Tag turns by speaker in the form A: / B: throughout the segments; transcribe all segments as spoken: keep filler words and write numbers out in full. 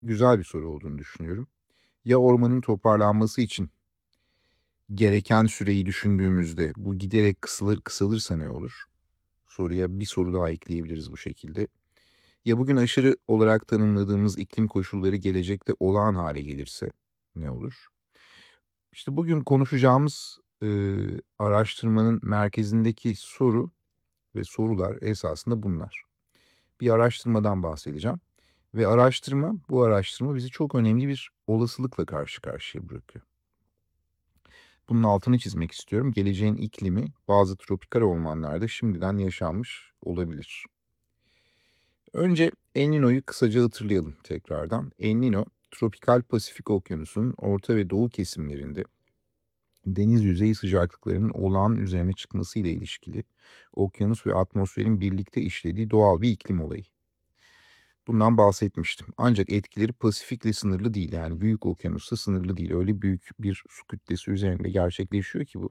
A: Güzel bir soru olduğunu düşünüyorum. Ya ormanın toparlanması için gereken süreyi düşündüğümüzde bu giderek kısalır kısalırsa ne olur? Soruya bir soru daha ekleyebiliriz bu şekilde. Ya bugün aşırı olarak tanımladığımız iklim koşulları gelecekte olağan hale gelirse ne olur? İşte bugün konuşacağımız, eee, araştırmanın merkezindeki soru ve sorular esasında bunlar. Bir araştırmadan bahsedeceğim ve araştırma, bu araştırma bizi çok önemli bir olasılıkla karşı karşıya bırakıyor. Bunun altını çizmek istiyorum. Geleceğin iklimi bazı tropikal ormanlarda şimdiden yaşanmış olabilir. Önce El Niño'yu kısaca hatırlayalım tekrardan. El Niño, tropikal Pasifik Okyanusu'nun orta ve doğu kesimlerinde deniz yüzeyi sıcaklıklarının olağan üzerine çıkması ile ilişkili okyanus ve atmosferin birlikte işlediği doğal bir iklim olayı. Bundan bahsetmiştim. Ancak etkileri Pasifik'le sınırlı değil, yani büyük okyanusla sınırlı değil. Öyle büyük bir su kütlesi üzerinde gerçekleşiyor ki bu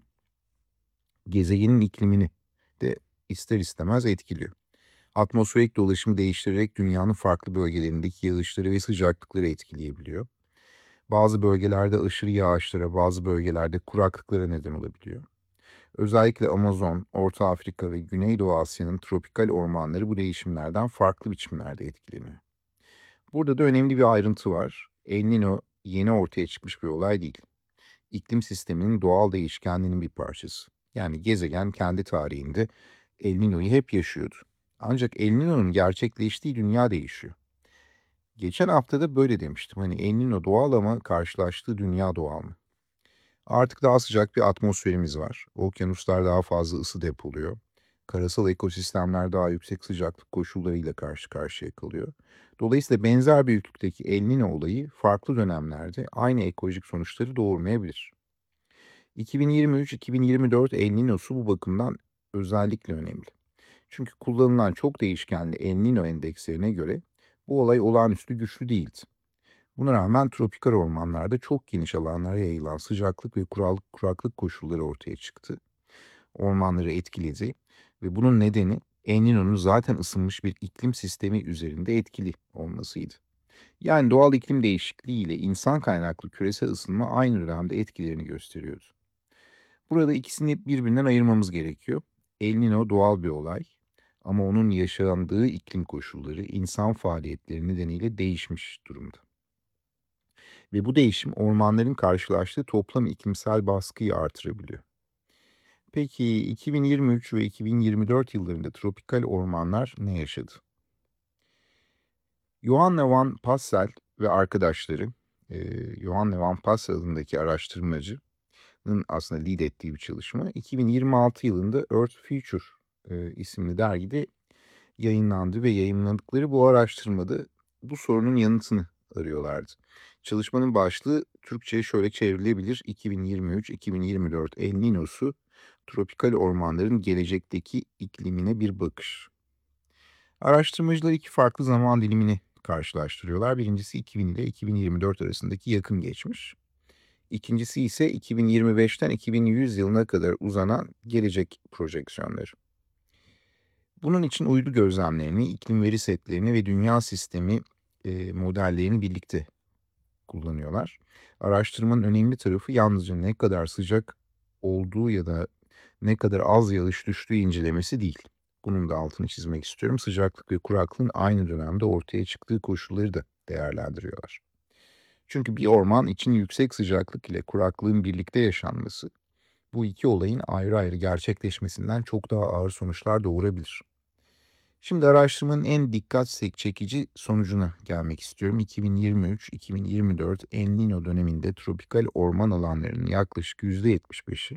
A: gezegenin iklimini de ister istemez etkiliyor. Atmosferik dolaşımı değiştirerek dünyanın farklı bölgelerindeki yağışları ve sıcaklıkları etkileyebiliyor. Bazı bölgelerde aşırı yağışlara, bazı bölgelerde kuraklıklara neden olabiliyor. Özellikle Amazon, Orta Afrika ve Güneydoğu Asya'nın tropikal ormanları bu değişimlerden farklı biçimlerde etkileniyor. Burada da önemli bir ayrıntı var. El Niño yeni ortaya çıkmış bir olay değil. İklim sisteminin doğal değişkenliğinin bir parçası. Yani gezegen kendi tarihinde El Niño'yu hep yaşıyordu. Ancak El Niño'nun gerçekleştiği dünya değişiyor. Geçen hafta da böyle demiştim. Hani El Niño doğal ama karşılaştığı dünya doğal mı? Artık daha sıcak bir atmosferimiz var. Okyanuslar daha fazla ısı depoluyor. Karasal ekosistemler daha yüksek sıcaklık koşullarıyla karşı karşıya kalıyor. Dolayısıyla benzer büyüklükteki El Niño olayı farklı dönemlerde aynı ekolojik sonuçları doğurmayabilir. iki bin yirmi üç-iki bin yirmi dört El Niño'su bu bakımdan özellikle önemli. Çünkü kullanılan çok değişkenli El Niño endekslerine göre bu olay olağanüstü güçlü değildi. Buna rağmen tropikal ormanlarda çok geniş alanlara yayılan sıcaklık ve kuraklık, kuraklık koşulları ortaya çıktı. Ormanları etkiledi ve bunun nedeni El Niño'nun zaten ısınmış bir iklim sistemi üzerinde etkili olmasıydı. Yani doğal iklim değişikliği ile insan kaynaklı küresel ısınma aynı dönemde etkilerini gösteriyordu. Burada ikisini birbirinden ayırmamız gerekiyor. El Niño doğal bir olay ama onun yaşandığı iklim koşulları insan faaliyetleri nedeniyle değişmiş durumda. Ve bu değişim ormanların karşılaştığı toplam iklimsel baskıyı artırabiliyor. Peki iki bin yirmi üç ve iki bin yirmi dört yıllarında tropikal ormanlar ne yaşadı? Johanna van Passel ve arkadaşları, eee Johanna van Passel adındaki araştırmacının aslında lead ettiği bir çalışma, iki bin yirmi altı yılında Earth Future eee, isimli dergide yayınlandı ve yayınladıkları bu araştırmada bu sorunun yanıtını arıyorlardı. Çalışmanın başlığı Türkçe'ye şöyle çevrilebilir: iki bin yirmi üç-iki bin yirmi dört El Niño'su tropikal ormanların gelecekteki iklimine bir bakış. Araştırmacılar iki farklı zaman dilimini karşılaştırıyorlar. Birincisi iki bin ile iki bin yirmi dört arasındaki yakın geçmiş. İkincisi ise iki bin yirmi beşten iki bin yüz yılına kadar uzanan gelecek projeksiyonları. Bunun için uydu gözlemlerini, iklim veri setlerini ve dünya sistemi e, modellerini birlikte kullanıyorlar. Araştırmanın önemli tarafı yalnızca ne kadar sıcak olduğu ya da ne kadar az yağış düştüğü incelemesi değil. Bunun da altını çizmek istiyorum. Sıcaklık ve kuraklığın aynı dönemde ortaya çıktığı koşulları da değerlendiriyorlar. Çünkü bir orman için yüksek sıcaklık ile kuraklığın birlikte yaşanması bu iki olayın ayrı ayrı gerçekleşmesinden çok daha ağır sonuçlar doğurabilir. Şimdi araştırmanın en dikkat çekici sonucuna gelmek istiyorum. iki bin yirmi üç-iki bin yirmi dört El Niño döneminde tropikal orman alanlarının yaklaşık yüzde yetmiş beşi,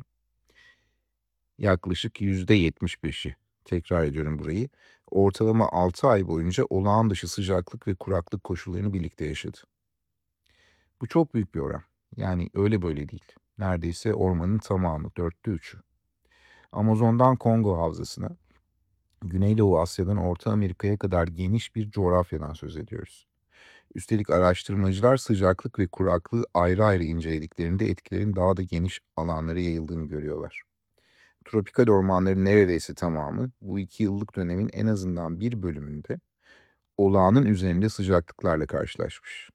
A: yaklaşık yüzde yetmiş beşi, tekrar ediyorum burayı, ortalama altı ay boyunca olağan dışı sıcaklık ve kuraklık koşullarını birlikte yaşadı. Bu çok büyük bir oran. Yani öyle böyle değil. Neredeyse ormanın tamamı, dörtte üçü. Amazon'dan Kongo havzasına, Güneydoğu Asya'dan Orta Amerika'ya kadar geniş bir coğrafyadan söz ediyoruz. Üstelik araştırmacılar sıcaklık ve kuraklığı ayrı ayrı incelediklerinde etkilerin daha da geniş alanlara yayıldığını görüyorlar. Tropikal ormanların neredeyse tamamı bu iki yıllık dönemin en azından bir bölümünde olağanın üzerinde sıcaklıklarla karşılaşmış.